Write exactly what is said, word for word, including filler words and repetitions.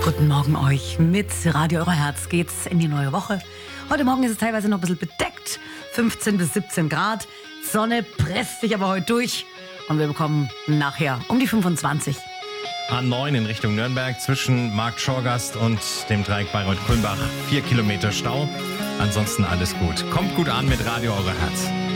Guten Morgen euch. Mit Radio Eure Herz geht's in die neue Woche. Heute Morgen ist es teilweise noch ein bisschen bedeckt. fünfzehn bis siebzehn Grad. Sonne presst sich aber heute durch. Und wir bekommen nachher um die fünfundzwanzig. A neun in Richtung Nürnberg zwischen Markt Schorgast und dem Dreieck Bayreuth-Kulmbach. Vier Kilometer Stau. Ansonsten alles gut. Kommt gut an mit Radio Eure Herz.